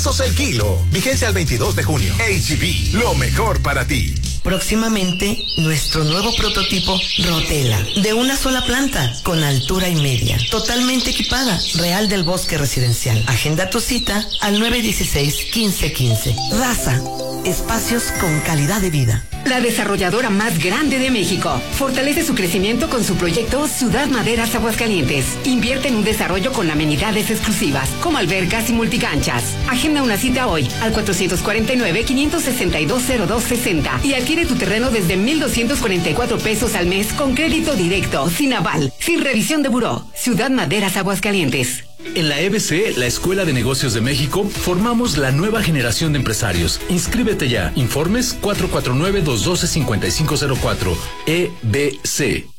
el kilo. Vigencia al 22 de junio. H-E-B, lo mejor para ti. Próximamente, nuestro nuevo prototipo Rotela, de una sola planta, con altura y media, totalmente equipada, Real del Bosque Residencial. Agenda tu cita al 916-1515. Raza, espacios con calidad de vida. La desarrolladora más grande de México fortalece su crecimiento con su proyecto Ciudad Maderas Aguascalientes. Invierte en un desarrollo con amenidades exclusivas, como albercas y multicanchas. Agenda una cita hoy al 449-562-0260 y adquiere tu terreno desde 1,244 pesos al mes con crédito directo, sin aval, sin revisión de buró. Ciudad Maderas Aguascalientes. En la EBC, la Escuela de Negocios de México, formamos la nueva generación de empresarios. Inscríbete ya. Informes 449-212-5504. EBC.